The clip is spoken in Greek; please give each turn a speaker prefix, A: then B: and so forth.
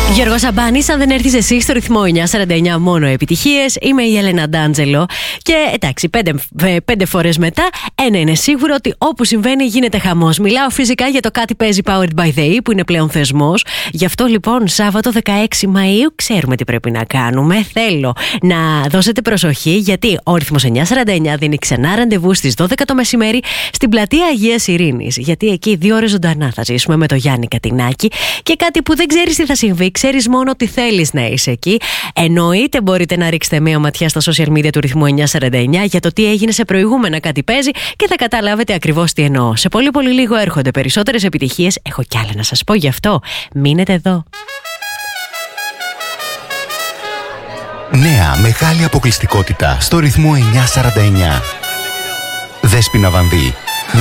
A: Γιώργος Σαμπάνης, αν δεν έρθεις εσύ στο ρυθμό 949 μόνο επιτυχίες. Είμαι η Έλενα Ντάντζελο. Και εντάξει, πέντε φορές μετά, ένα είναι σίγουρο ότι όπου συμβαίνει γίνεται χαμός. Μιλάω φυσικά για το Κάτι Παίζει Powered by the E, που είναι πλέον θεσμός. Γι' αυτό λοιπόν, Σάββατο 16 Μαΐου, ξέρουμε τι πρέπει να κάνουμε. Θέλω να δώσετε προσοχή, γιατί ο ρυθμός 949 δίνει ξανά ραντεβού στις 12 το μεσημέρι στην πλατεία Αγίας Ειρήνης. Γιατί εκεί 2 ώρες ζωντανά θα ζήσουμε με το Γιάννη Κατινάκη. Και κάτι που δεν ξέρεις τι θα συμβεί, ξέρεις μόνο ότι θέλεις να είσαι εκεί. Εννοείται μπορείτε να ρίξετε μία ματιά στα social media του ρυθμού 949 για το τι έγινε σε προηγούμενα Κάτι Παίζει και θα καταλάβετε ακριβώς τι εννοώ. Σε πολύ πολύ λίγο έρχονται περισσότερες επιτυχίες. Έχω κι άλλα να σας πω, γι' αυτό μείνετε εδώ.
B: Νέα μεγάλη αποκλειστικότητα στο ρυθμό 949. Δέσποινα Βανδύ,